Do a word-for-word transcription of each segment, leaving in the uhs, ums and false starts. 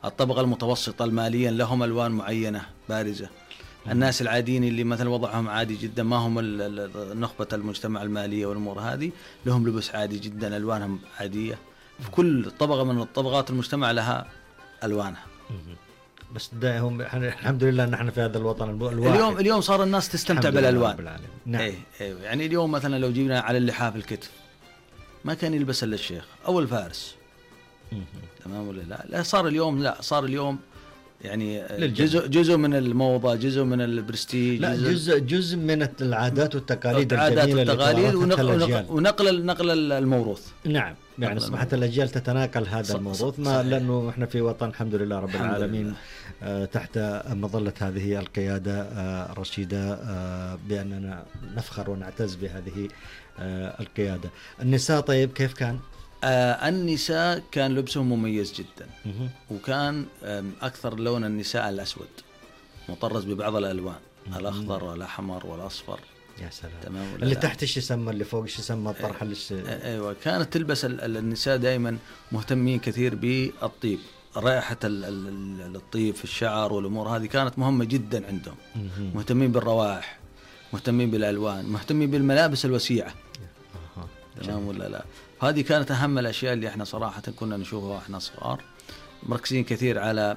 الطبقة المتوسطة الماليا لهم ألوان معينة بارزة. الناس العاديين اللي مثلا وضعهم عادي جدا، ما هم نخبة المجتمع المالية والأمور هذه، لهم لبس عادي جدا، ألوانهم عادية. في كل طبقة من الطبقات المجتمع لها ألوانها. بس هم الحمد لله ان احنا في هذا الوطن الواحد. اليوم اليوم صار الناس تستمتع بالالوان. نعم. ايه ايه يعني اليوم مثلا لو جينا على اللحاف الكتف، ما كان يلبس الا الشيخ او الفارس. تمام ولا لا؟ لا صار اليوم، لا صار اليوم يعني جزء جزء من الموضة، جزء من البرستيج، لا جزء جزء جزء من العادات والتقاليد العادات والتقاليد ونقل ونقل نقل الموروث. نعم يعني أصبحت الأجيال تتناقل هذا الموروث، ما لأنه إحنا في وطن الحمد لله رب العالمين آه تحت مظلة هذه القيادة آه الرشيدة، آه بأننا نفخر ونعتز بهذه آه القيادة. النساء طيب كيف كان؟ آه النساء كان لبسهم مميز جدا، وكان أكثر لون النساء الأسود مطرز ببعض الألوان، الأخضر والأحمر والأصفر. يا سلام. تمام. اللي تحت ايش يسمى، اللي فوق ايش يسمى، الطرحه اللي ايوه. كانت تلبس النساء دائما مهتمين كثير بالطيب، رائحه الطيب في الشعر والامور هذه كانت مهمه جدا عندهم. مهتمين بالروائح، مهتمين بالالوان، مهتمين بالملابس الوسيعه. تمام ولا لا؟ هذه كانت اهم الاشياء اللي احنا صراحه كنا نشوفها واحنا صغار، مركزين كثير على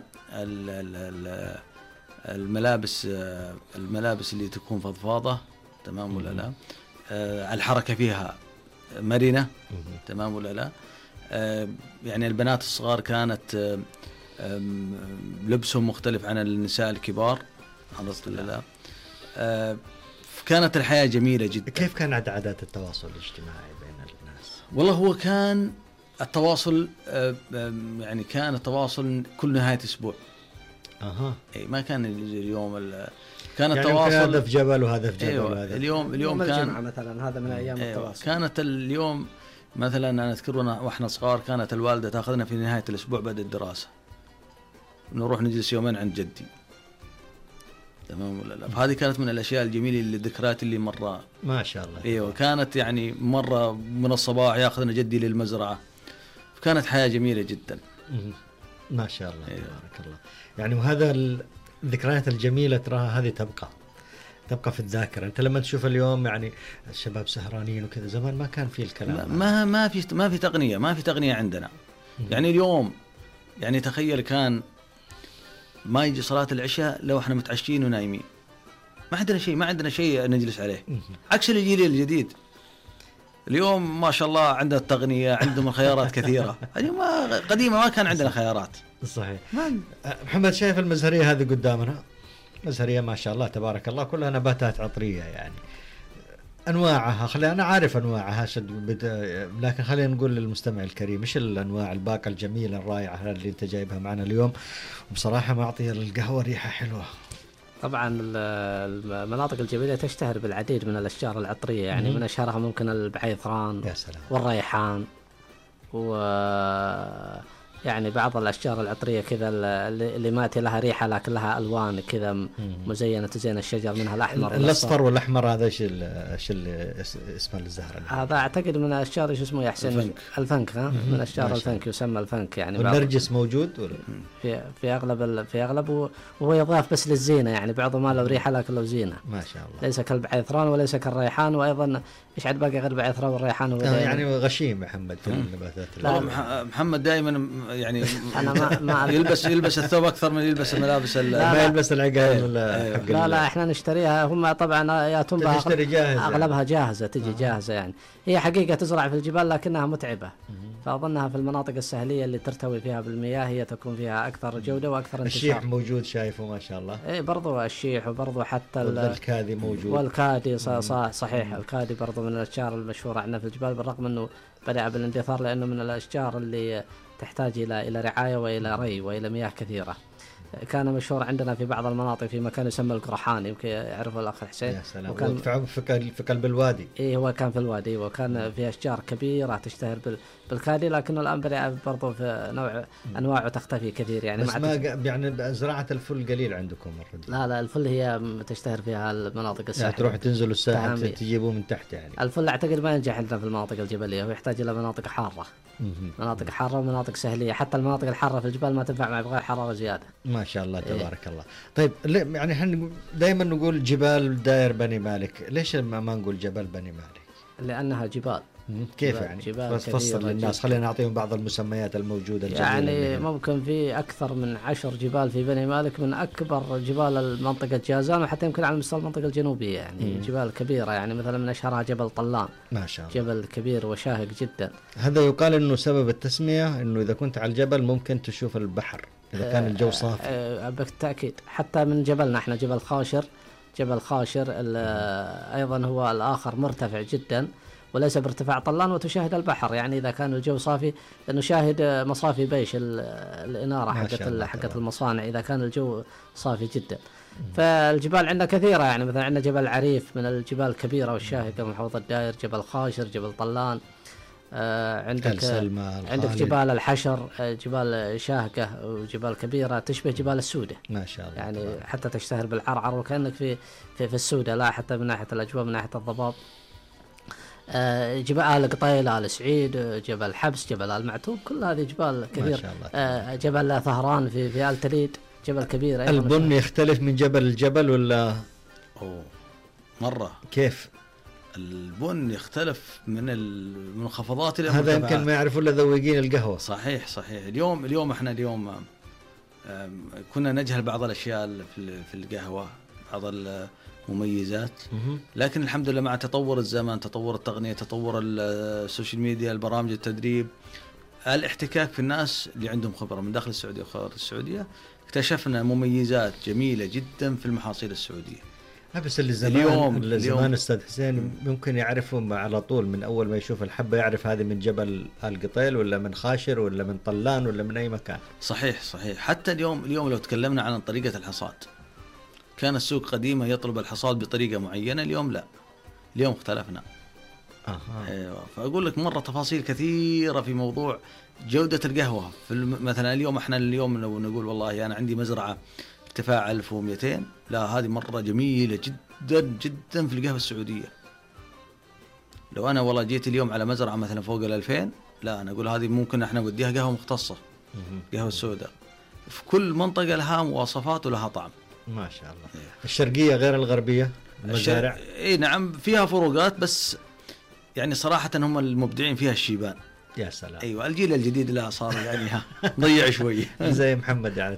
الملابس الملابس اللي تكون فضفاضه. تمام ولا لا؟ آه الحركة فيها مرنة. تمام ولا لا؟ آه يعني البنات الصغار كانت آه آه لبسهم مختلف عن النساء الكبار. عرفت ولا لا؟ آه كانت الحياة جميلة جدا. كيف كان عادات التواصل الاجتماعي بين الناس؟ والله هو كان التواصل آه يعني كان التواصل كل نهاية أسبوع. أها. أي ما كان اليوم كان يعني التواصل هذا في جبل وهذا في جبل. أيوة. وهذا اليوم اليوم كان مثلا هذا من أيام أيوة. التواصل. كانت اليوم مثلا أنا أذكرنا وإحنا صغار كانت الوالدة تأخذنا في نهاية الأسبوع بعد الدراسة، نروح نجلس يومين عند جدي. تمام ولا لا؟ فهذه كانت من الأشياء الجميلة اللي الذكريات اللي مرة ما شاء الله. أيوة. كانت يعني مرة من الصباح يأخذنا جدي للمزرعة، كانت حياة جميلة جدا. ما شاء الله. أيوة. تبارك الله. يعني وهذا الذكريات الجميلة تراها هذه تبقى تبقى في الذاكرة. أنت لما تشوف اليوم يعني الشباب سهرانين وكذا، زمان ما كان فيه الكلام. ما ما في ما في تقنية ما في تقنية عندنا. يعني اليوم يعني تخيل كان ما يجي صلاة العشاء لو احنا متعشين ونايمين، ما عندنا شيء ما عندنا شيء نجلس عليه. عكس الجيل الجديد اليوم ما شاء الله عنده التقنية، عندهم الخيارات كثيرة. يعني ما قديمة ما كان عندنا خيارات. صحيح. محمد شايف المزهرية هذه قدامنا، مزهرية ما شاء الله تبارك الله كلها نباتات عطرية، يعني أنواعها خلي أنا عارف أنواعها لكن خلينا نقول للمستمع الكريم إيش الأنواع الباقة الجميلة الرائعة اللي أنت جايبها معنا اليوم، وبصراحة معطية القهوة ريحة حلوة. طبعا المناطق الجبلية تشتهر بالعديد من الأشجار العطرية، يعني مم. من أشهرها ممكن البعيثران والريحان، و يعني بعض الأشجار العطرية كذا اللي ما لها ريحة لكن لها ألوان كذا مزينة تزين الشجر، منها الأحمر الأصفر والأحمر. هذا إيش إيش اسمه الزهرة؟ هذا أعتقد من الأشجار إيش اسمه يا حسين؟ الفنك. الفنك ها من أشجار الفنك يسمى الفنك. يعني والنرجس موجود ولا؟ في في أغلب في أغلب وهو يضاف بس للزينة، يعني بعضه ما له ريحة لكن له زينة. ما شاء الله. ليس كالبعيثران وليس كالريحان، وأيضا إيش عاد باقي غير البعيثران والريحان؟ آه يعني غشيم محمد في النباتات. لا محمد دائما يعني أنا ما ما يلبس يلبس الثوب أكثر من يلبس الملابس. ما يلبس العقال. لا لا إحنا نشتريها، هم طبعا يأتون بها أغلبها جاهزة تجي آه. جاهزة. يعني هي حقيقة تزرع في الجبال لكنها متعبة، فأظنها في المناطق الساحلية اللي ترتوي فيها بالمياه هي تكون فيها أكثر جودة وأكثر انتشار. الشيح موجود شايفه ما شاء الله. إيه برضو الشيح، وبرضو حتى الكادي موجود. والكادي صح صحيح. الكادي برضو من الأشجار المشهورة عندنا في الجبال، بالرغم أنه بدأ بالاندثار لأنه من الأشجار اللي تحتاج إلى إلى رعاية وإلى ري وإلى مياه كثيرة. كان مشهور عندنا في بعض المناطق في مكان يسمى القرحان، يمكن يعرفه الأخ الحسين. يا سلام. وكان في في قلب الوادي. إيه هو كان في الوادي، وكان في أشجار كبيرة تشتهر بال بالكادي، لكن الآن بدأ برضو في نوع أنواعه تختفي كثير يعني. بس ما يعني زراعة الفل قليل عندكم مرة. لا لا الفل هي تشتهر فيها المناطق الساحلية. يعني تروح تنزلوا الساحل تجيبوه من تحت يعني. الفل أعتقد ما ينجح عندنا في المناطق الجبلية، ويحتاج إلى مناطق حارة. مناطق حارة ومناطق سهلية، حتى المناطق الحارة في الجبال ما تنفع مع يبغى حرارة زيادة. ما شاء الله تبارك إيه. الله. طيب يعني احنا دائما نقول جبال داير بني مالك، ليش ما نقول جبل بني مالك؟ لأنها جبال. كيف جبال يعني؟ جبال بس فصل للناس، خلينا نعطيهم بعض المسميات الموجودة يعني ممكن في أكثر من عشر جبال في بني مالك، من أكبر جبال المنطقة جازان، وحتى يمكن على مستوى المنطقة الجنوبية يعني. مم. جبال كبيرة يعني، مثلا من أشهرها جبل طلان. ما شاء الله. جبل كبير وشاهق جدا. هذا يقال إنه سبب التسمية إنه إذا كنت على الجبل ممكن تشوف البحر إذا كان الجو صافي. أه بالتأكيد. حتى من جبلنا إحنا جبل خاشر، جبل خاشر أيضا هو الآخر مرتفع جدا وليس بارتفاع طلان، وتشاهد البحر يعني إذا كان الجو صافي، لأنه شاهد مصافي بيش الإنارة حقت حقت المصانع إذا كان الجو صافي جدا. فالجبال عندنا كثيرة يعني، مثلا عندنا جبل عريف من الجبال الكبيرة والشاهقة محافظة الداير، جبل خاشر، جبل طلان. آه عندك عندك جبال الحشر، آه جبال شاهقة وجبال كبيرة تشبه جبال السودة ما شاء الله يعني طبعا. حتى تشتهر بالعرعر، وكأنك في في, في السودة، لا حتى من ناحية الأجواء من ناحية الضباب. آه جبال آل قطيل، آل سعيد، جبل حبس، جبل آل معتوب، كل هذه جبال كثير. آه جبل ثهران في في آل تليد، جبل كبير. البن يختلف من جبل الجبل ولا؟ أوه مرة. كيف؟ البن يختلف من المنخفضات الى هذا يمكن ما يعرفوا الا ذوقين القهوه. صحيح صحيح. اليوم اليوم احنا اليوم كنا نجهل بعض الاشياء في القهوه، بعض المميزات، لكن الحمد لله مع تطور الزمن، تطور التقنيه، تطور السوشيال ميديا، البرامج التدريب، الاحتكاك في الناس اللي عندهم خبره من داخل السعوديه وخارج السعوديه، اكتشفنا مميزات جميله جدا في المحاصيل السعوديه. لا بس اللي زمان اليوم اللي زمان استاذ حسين ممكن يعرفهم على طول من اول ما يشوف الحبه، يعرف هذه من جبل آل قطيل ولا من خاشر ولا من طلان ولا من اي مكان. صحيح صحيح. حتى اليوم اليوم لو تكلمنا عن طريقه الحصاد، كان السوق قديما يطلب الحصاد بطريقه معينه، اليوم لا، اليوم اختلفنا. اها ايوه. فاقول لك مره تفاصيل كثيره في موضوع جوده القهوه. في مثلا اليوم احنا اليوم لو نقول والله انا عندي مزرعه ارتفاع ألف ومئتين، لا هذه مرة جميلة جدا جدا في القهوة السعودية. لو أنا والله جيت اليوم على مزرعة مثلا فوق الألفين، لا أنا أقول هذه ممكن احنا نوديها قهوة مختصة، قهوة السوداء. في كل منطقة لها مواصفات ولها طعم. ما شاء الله. الشرقية غير الغربية المزارع؟ اي نعم فيها فروقات، بس يعني صراحة هم المبدعين فيها الشيبان. يا سلام. ايوه الجيل الجديد لا صار يعني ضيع شوي زي محمد يعني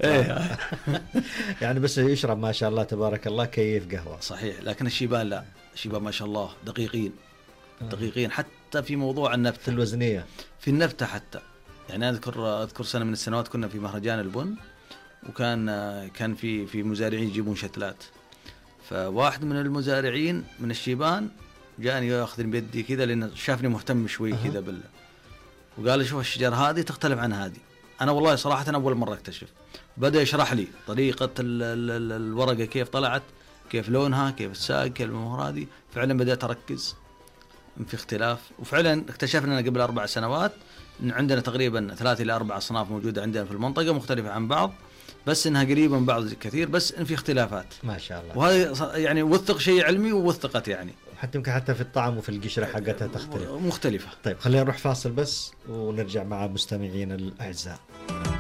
يعني بس يشرب ما شاء الله تبارك الله كيف قهوه. صحيح. لكن الشيبان لا، الشيبان ما شاء الله دقيقين دقيقين حتى في موضوع النبته، في الوزنيه، في النبته حتى. يعني اذكر اذكر سنه من السنوات كنا في مهرجان البن، وكان كان في في مزارعين يجيبون شتلات، فواحد من المزارعين من الشيبان جاني ياخذني بيدي كذا لانه شافني مهتم شوي كذا بال وقال لي شوف الشجرة هذه تختلف عن هذه. أنا والله صراحة أنا أول مرة أكتشف. بدأ يشرح لي طريقة ال ال ال الورقة كيف طلعت، كيف لونها، كيف الساق، كيف الأمور هذه. فعلا بدأت أركز في اختلاف، وفعلا اكتشفنا قبل أربع سنوات إن عندنا تقريبا ثلاثة إلى أربع أصناف موجودة عندنا في المنطقة مختلفة عن بعض، بس إنها قريبة من بعض كثير، بس إن في اختلافات. ما شاء الله. وهذا يعني وثق شيء علمي ووثقت يعني. حتى يمكن حتى في الطعم وفي القشرة حقتها تختلف. مختلفة. طيب خلينا نروح فاصل بس ونرجع مع مستمعين الأعزاء.